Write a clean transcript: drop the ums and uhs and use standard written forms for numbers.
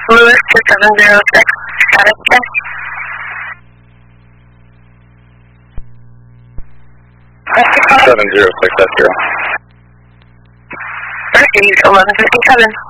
Lewis to 706. Status check. That's 706, that's 0. Mercedes 1157.